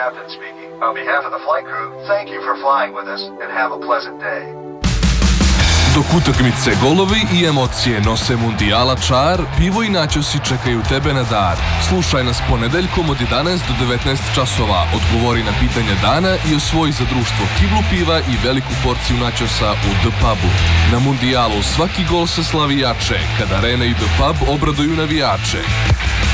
captain speaking. On behalf of the flight crew, thank you for flying with us and have a pleasant day. Dok utakmice, golovi i emocije nose mundijala čar, pivo i načosi čekaju tebe na dar. Slušaj nas ponedeljkom od 11 do 19 časova, odgovori na pitanja dana i osvoji za društvo kiblu piva i veliku porciju načosa u The Pubu. Na mundijalu svaki gol se slavi jače, kada Arena i The Pub obraduju navijače.